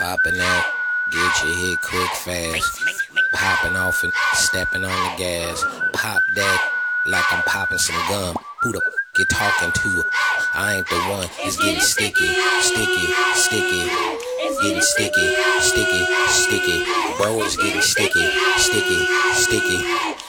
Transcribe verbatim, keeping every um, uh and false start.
Popping out, get your hit quick fast. Popping off and stepping on the gas. Pop that like I'm popping some gum. Who the f you talking to? I ain't the one. It's getting sticky, sticky, sticky. Getting sticky, sticky, sticky. Bro, it's getting sticky, sticky, sticky.